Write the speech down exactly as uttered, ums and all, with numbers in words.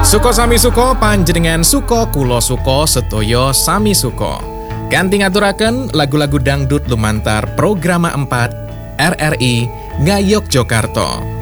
Suko sami suko panjenengan suko kulo suko setoyo sami suko. Kanthi ngaturaken lagu-lagu dangdut lumantar programa empat R R I Ngayogyakarta.